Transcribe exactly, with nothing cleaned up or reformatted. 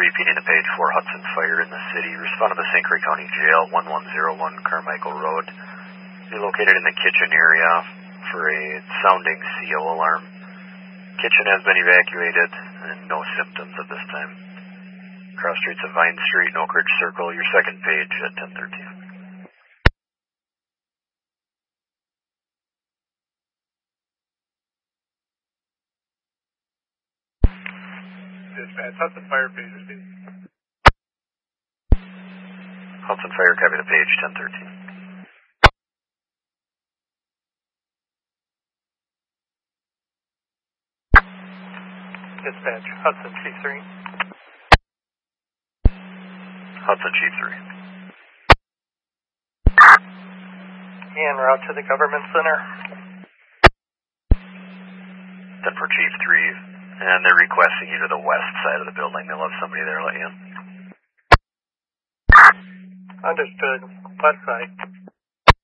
repeating the page for Hudson Fire in the city. Respond to the Saint Croix County Jail, one one zero one Carmichael Road. You're located in the kitchen area for a sounding C O alarm. Kitchen has been evacuated and no symptoms at this time. Cross streets of Vine Street, Oak Ridge Circle, your second page at ten thirteen. Dispatch, Hudson Fire, page receipt. Hudson Fire, copy the page, ten thirteen. Dispatch, Hudson Chief three. Hudson Chief three. En route to the government center. Then for Chief three, and they're requesting you to the west side of the building. They'll have somebody there let you in. Understood. West side.